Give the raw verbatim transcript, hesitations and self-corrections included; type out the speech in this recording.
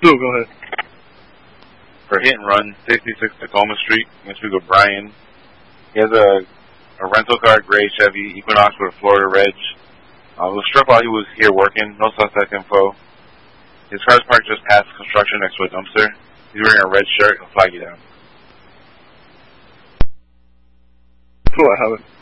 No, go ahead. For hit and run, sixty-six Tacoma Street, Oswego, Bryan. He has a, a rental car, gray Chevy Equinox with a Florida Reg. Uh, was struck while he was here working. No suspect info. His car's parked just past construction next to a dumpster. He's wearing a red shirt. He'll flag you down. Cool, I have it.